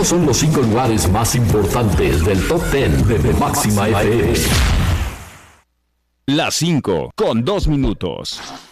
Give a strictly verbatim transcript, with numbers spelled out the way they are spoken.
Estos son los cinco lugares más importantes del Top diez de, de Máxima F M. Las cinco con dos minutos.